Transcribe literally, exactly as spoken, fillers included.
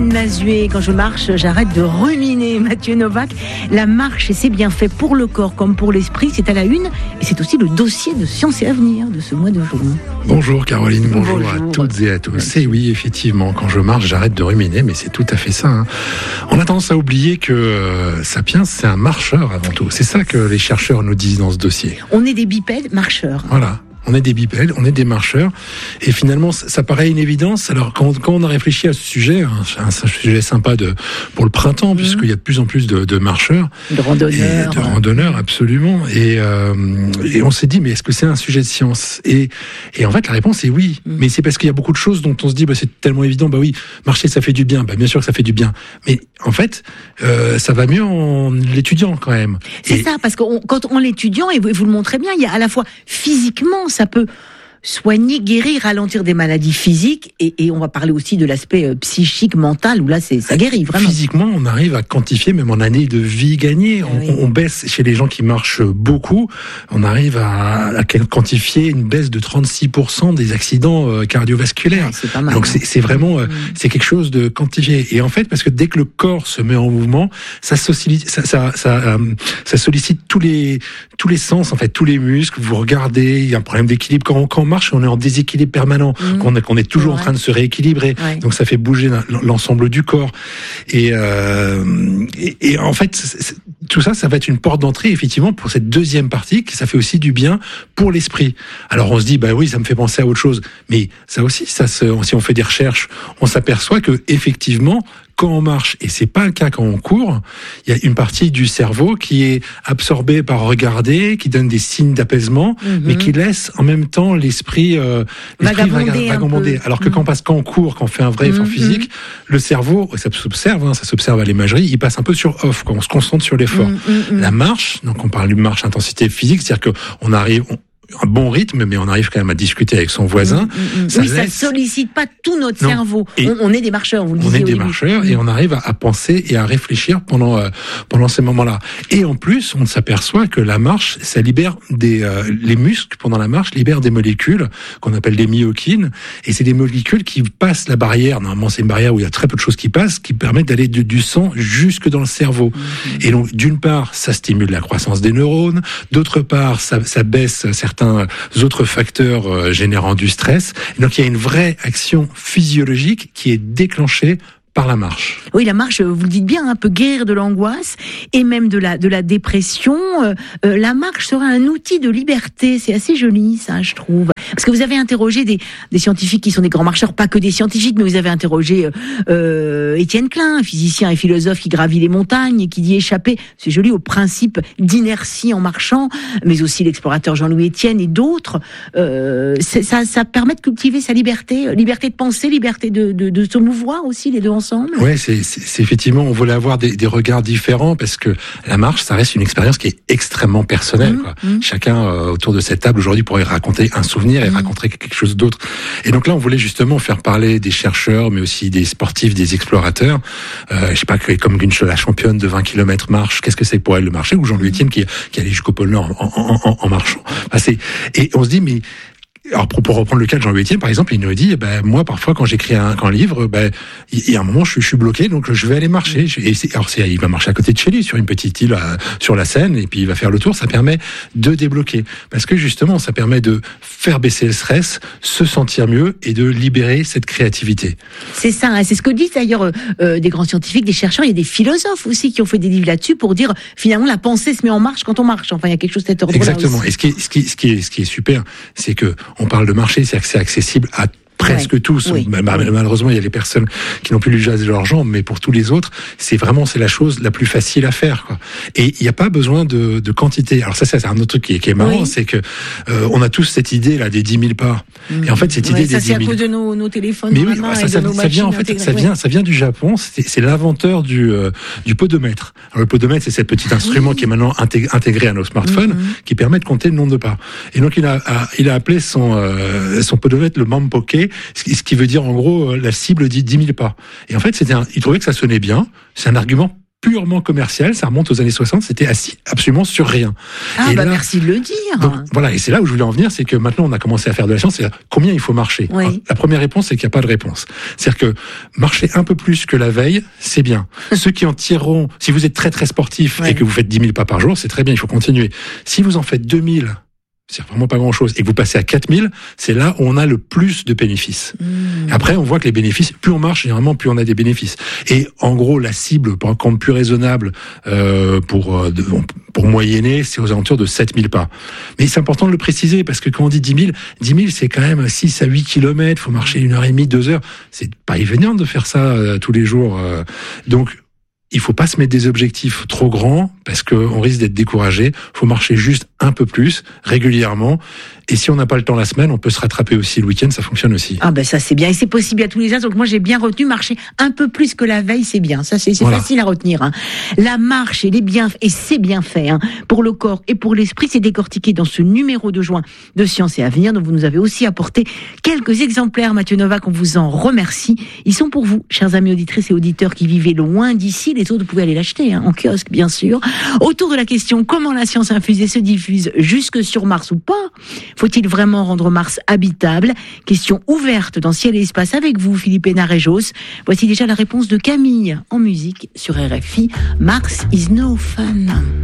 Caroline Mazuet. Quand je marche, j'arrête de ruminer. Mathieu Novak, la marche et ses bienfaits pour le corps comme pour l'esprit, c'est à la une. Et c'est aussi le dossier de Science et Avenir de ce mois de juin. Bonjour Caroline, bonjour, bonjour. à toutes et à tous. Merci. Et oui, effectivement, quand je marche, j'arrête de ruminer, mais c'est tout à fait ça. Hein. On a tendance à oublier que euh, Sapiens, c'est un marcheur avant tout. C'est ça que les chercheurs nous disent dans ce dossier. On est des bipèdes marcheurs. Voilà. On est des bipèdes, on est des marcheurs, et finalement, ça paraît une évidence. Alors, quand, quand on a réfléchi à ce sujet, un, un sujet sympa de pour le printemps, mmh. puisqu'il y a de plus en plus de, de marcheurs, de randonneurs, et de randonneurs, absolument. Et, euh, et on s'est dit, mais est-ce que c'est un sujet de science ? Et, et en fait, la réponse est oui. Mmh. Mais c'est parce qu'il y a beaucoup de choses dont on se dit, bah, c'est tellement évident. Bah oui, marcher, ça fait du bien. Bah bien sûr que ça fait du bien. Mais en fait, euh, ça va mieux en l'étudiant quand même. C'est et, ça, parce que on, quand on l'étudiant, et vous, vous le montrez bien, il y a à la fois physiquement, ça peut soigner, guérir, ralentir des maladies physiques, et, et on va parler aussi de l'aspect euh, psychique, mental, où là, c'est, ça guérit vraiment. Physiquement, on arrive à quantifier, même en année de vie gagnée, on, oui. on baisse chez les gens qui marchent beaucoup, on arrive à, à quantifier une baisse de trente-six pour cent des accidents euh, cardiovasculaires. Ouais, c'est pas mal, Donc hein. c'est, c'est vraiment, euh, mmh. c'est quelque chose de quantifié. Et en fait, parce que dès que le corps se met en mouvement, ça sollicite, ça, ça, ça, euh, ça sollicite tous les, tous les sens, en fait, tous les muscles. Vous regardez, il y a un problème d'équilibre quand on, quand on marche, on est en déséquilibre permanent, mmh. qu'on, est, qu'on est toujours ouais. en train de se rééquilibrer. Ouais. Donc ça fait bouger l'ensemble du corps. Et, euh, et, et en fait, c'est, tout ça, ça va être une porte d'entrée, effectivement, pour cette deuxième partie, qui ça fait aussi du bien pour l'esprit. Alors on se dit, bah oui, ça me fait penser à autre chose. Mais ça aussi, ça se, si on fait des recherches, on s'aperçoit que effectivement, quand on marche, et c'est pas le cas quand on court, il y a une partie du cerveau qui est absorbée par regarder, qui donne des signes d'apaisement, mm-hmm. mais qui laisse en même temps l'esprit, euh, l'esprit vagabonder. vagabonder. Alors que mm-hmm. quand, passe, quand on court, quand on fait un vrai effort mm-hmm. physique, le cerveau, ça s'observe, hein, ça s'observe à l'imagerie, il passe un peu sur off, quand on se concentre sur l'effort. Mm-hmm. La marche, donc on parle d'une marche intensité physique, c'est-à-dire qu'on arrive... On, un bon rythme, mais on arrive quand même à discuter avec son voisin. Mmh, mmh, ça oui, laisse... ça sollicite pas tout notre non. cerveau. On, on est des marcheurs, vous le on disiez. On est des marcheurs mmh. et on arrive à, à penser et à réfléchir pendant euh, pendant ces moments-là. Et en plus, on s'aperçoit que la marche, ça libère des euh, les muscles pendant la marche libèrent des molécules qu'on appelle des myokines, et c'est des molécules qui passent la barrière. Normalement, c'est une barrière où il y a très peu de choses qui passent, qui permettent d'aller du, du sang jusque dans le cerveau. Mmh. Et donc, d'une part, ça stimule la croissance des neurones. D'autre part, ça, ça baisse certains autres facteurs euh, générant du stress. Et donc il y a une vraie action physiologique qui est déclenchée par la marche. Oui, la marche, vous le dites bien, hein, peut guérir de l'angoisse et même de la de la dépression. Euh, euh, la marche serait un outil de liberté. C'est assez joli, ça, je trouve. Parce que vous avez interrogé des, des scientifiques qui sont des grands marcheurs, pas que des scientifiques, mais vous avez interrogé euh, Étienne Klein, physicien et philosophe qui gravit les montagnes et qui dit échapper, c'est joli, au principe d'inertie en marchant, mais aussi l'explorateur Jean-Louis Etienne et d'autres. Euh, ça, ça permet de cultiver sa liberté, liberté de penser, liberté de, de, de se mouvoir aussi, les deux ensemble. Ouais, c'est, c'est, c'est effectivement, on voulait avoir des, des regards différents parce que la marche, ça reste une expérience qui est extrêmement personnelle. Mmh, quoi. Mmh. Chacun euh, autour de cette table aujourd'hui pourrait raconter un souvenir et mmh. raconter quelque chose d'autre. Et donc là, on voulait justement faire parler des chercheurs, mais aussi des sportifs, des explorateurs. Euh, je sais pas, comme une la championne de vingt kilomètres marche, qu'est-ce que c'est pour elle le marcher, ou Jean-Louis Etienne qui, qui allait jusqu'au pôle Nord en, en, en, en marchant. Enfin, c'est, et on se dit, mais alors pour, pour reprendre le cas de Jean-Louis Etienne, par exemple, il nous dit, ben moi parfois quand j'écris un, un livre, ben il y a un moment je, je suis bloqué, donc je vais aller marcher. Et c'est, alors c'est, il va marcher à côté de chez lui sur une petite île à, sur la Seine, et puis il va faire le tour. Ça permet de débloquer, parce que justement ça permet de faire baisser le stress, se sentir mieux et de libérer cette créativité. C'est ça, hein, c'est ce que disent d'ailleurs euh, des grands scientifiques, des chercheurs. Il y a des philosophes aussi qui ont fait des livres là-dessus pour dire finalement la pensée se met en marche quand on marche. Enfin, il y a quelque chose de cet ordre-là. Exactement. Aussi. Et ce qui est, ce qui, ce qui est, ce qui est super, c'est que on parle de marché, c'est que c'est accessible à presque ouais, tous. Oui. Malheureusement, il y a les personnes qui n'ont plus l'usage de leurs jambes, mais pour tous les autres, c'est vraiment c'est la chose la plus facile à faire, quoi. Et il n'y a pas besoin de, de quantité. Alors ça, ça c'est un autre truc qui est, qui est marrant, oui. c'est que euh, on a tous cette idée là des dix mille pas. Mmh. Et en fait, cette ouais, idée ça, des dix mille. Ça c'est à cause de nos, nos téléphones. Mais oui, ça, ça, ça vient en fait, ça vient, ça vient du Japon. C'est, c'est l'inventeur du euh, du podomètre. Alors le podomètre, c'est ce petit instrument oui. qui est maintenant intégré à nos smartphones, mmh. qui permet de compter le nombre de pas. Et donc il a, a il a appelé son euh, son podomètre le Mampoke, ce qui veut dire en gros la cible dit dix mille pas. Et en fait, c'était un, il trouvait que ça sonnait bien. C'est un argument purement commercial, ça remonte aux années soixante, c'était assis absolument sur rien. Ah et bah là, merci de le dire. donc, voilà, et c'est là où je voulais en venir, c'est que maintenant on a commencé à faire de la science, c'est combien il faut marcher. Oui. Alors, la première réponse, c'est qu'il n'y a pas de réponse. C'est-à-dire que marcher un peu plus que la veille, c'est bien. Ceux qui en tireront, si vous êtes très très sportif Ouais. et que vous faites dix mille pas par jour, c'est très bien, il faut continuer. Si vous en faites deux mille, c'est vraiment pas grand-chose, et que vous passez à quatre mille, c'est là où on a le plus de bénéfices. Mmh. Après, on voit que les bénéfices, plus on marche, généralement, plus on a des bénéfices. Et en gros, la cible, pour un compte plus raisonnable, euh, pour euh, de, pour moyenner, c'est aux alentours de sept mille pas. Mais c'est important de le préciser, parce que quand on dit dix mille, dix mille, c'est quand même six à huit kilomètres, faut marcher une heure et demie, deux heures. C'est pas évident de faire ça euh, tous les jours. Euh. Donc, il faut pas se mettre des objectifs trop grands parce qu'on risque d'être découragé. Il faut marcher juste un peu plus, régulièrement. Et si on n'a pas le temps la semaine, on peut se rattraper aussi le week-end, ça fonctionne aussi. Ah ben ça c'est bien, et c'est possible à tous les âges. Donc moi j'ai bien retenu, marcher un peu plus que la veille, c'est bien. Ça c'est, c'est Voilà. facile à retenir. Hein. La marche et les bienfaits, et c'est bien fait hein, pour le corps et pour l'esprit, c'est décortiqué dans ce numéro de juin de Science et Avenir, dont vous nous avez aussi apporté quelques exemplaires, Mathieu Novak, on vous en remercie. Ils sont pour vous, chers amis auditrices et auditeurs qui vivez loin d'ici. Les autres, vous pouvez aller l'acheter hein, en kiosque, bien sûr. Autour de la question comment la science infusée se diffuse jusque sur Mars ou pas. Faut-il vraiment rendre Mars habitable? Question ouverte dans Ciel et Espace avec vous, Philippe Hénarejos. Voici déjà la réponse de Camille en musique sur R F I. Mars is no fun.